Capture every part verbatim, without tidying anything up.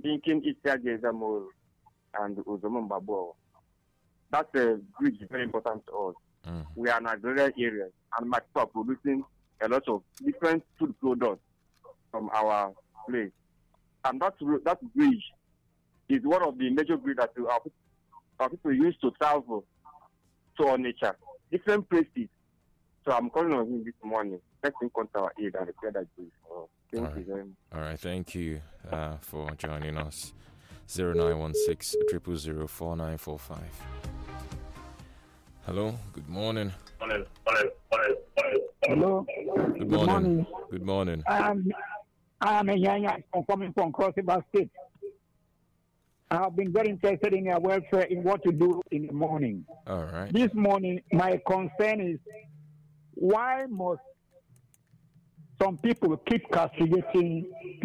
linking Isiaje Ezamo and Uzomo Mbabo. That uh, bridge is very important to us. Mm. We are in a rural area, and my people are producing a lot of different food products from our place. And that that bridge is one of the major bridges that our, our people use to travel to our nature, different places. So I'm calling on him this morning. Let's him come to our aid and repair that bridge. Oh, thank All you right. very much. All right, thank you uh, for joining us. zero nine one six, zero zero zero, four nine four five. Hello, good morning. Hello. Good morning. Good morning. Good morning. I am I am a young I'm coming from Cross River State. I have been very interested in your welfare, in what you do in the morning. All right. This morning, my concern is why must some people keep castigating?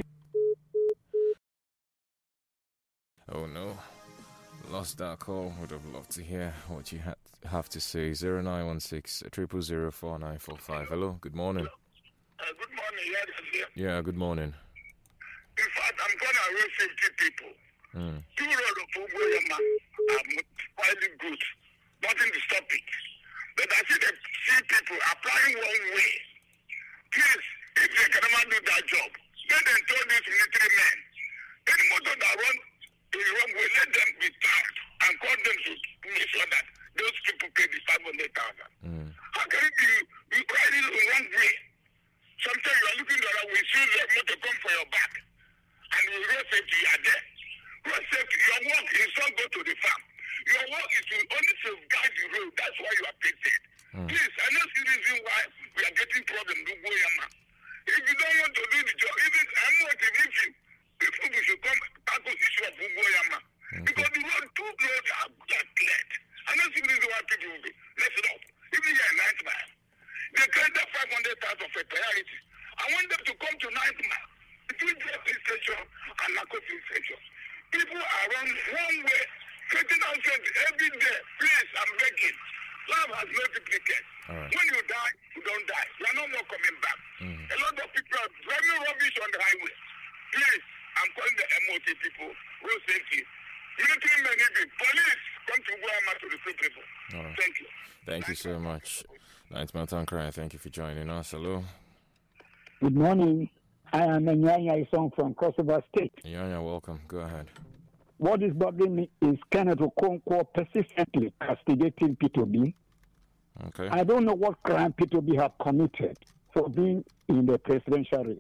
Oh no, lost that call. Would have loved to hear what you had have to say. zero nine one six, zero zero, four nine four five. Hello, good morning. Uh, good morning, yes, Yeah, good morning. In fact, I'm going to arrest fifty people. Mm. Two road of Ugoyama are highly good. Nothing to stop it. But I see the see people applying one way. Please, if they cannot do that job, let them tell these military men. Any motor that run the wrong way, let them be tagged and call them to make sure that those people pay the five hundred thousand. Mm. How can it be you riding the wrong way? Sometimes you are looking the other way, see the motor come for your back, and you road safety, you are there. Road safety, your work is not go to the farm. Your work is to only safeguard the road. That's why you are paid. Mm. Please, I don't see the reason why we are getting problems with Goyama. If you don't want to do the job, even I'm motivating you. People we should come tackle the issue of Goyama. Okay. Because the road, two roads are, are cleared. I don't see the reason why people will be messed up. Even here in Ninth Mile, they created five hundred thousand for priority. I want them to come to Ninth Mile between Justice Station and Narcotics Station. People are on one way, thirty thousand every day. Please, I'm begging. Love has no duplicate. Right. When you die, you don't die. You are no more coming back. Mm. A lot of people are driving rubbish on the highway. Please, I'm calling the M O T people, road safety. Military men, even police, come to Guayama to the people. Right. Thank you. Thank you so much. Ninth Mountain Cry, thank you for joining us. Hello. Good morning. I am Nyanya Isong from Cross River State. Nyanya, welcome. Go ahead. What is bothering me is Kenneth Okonkwo persistently castigating P two B. Okay. I don't know what crime P two B have committed for being in the presidential race.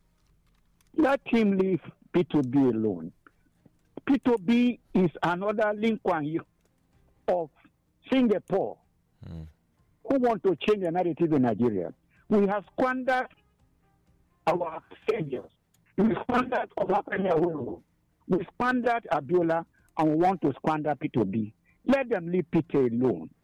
Let him leave P two B alone. P two B is another Lincoln of Singapore mm. who want to change the narrative in Nigeria. We have squandered our saviors. We squandered Obafemi. We squandered Abiola, and we want to squander P two B. Let them leave P T alone.